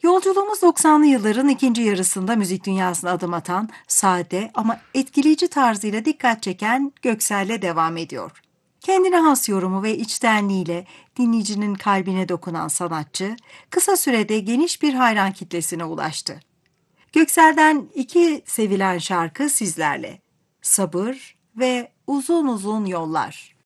Yolculuğumuz 90'lı yılların ikinci yarısında müzik dünyasına adım atan, sade ama etkileyici tarzıyla dikkat çeken Göksel'le devam ediyor. Kendine has yorumu ve içtenliğiyle dinleyicinin kalbine dokunan sanatçı, kısa sürede geniş bir hayran kitlesine ulaştı. Göksel'den iki sevilen şarkı sizlerle. Sabır ve Uzun Uzun Yollar.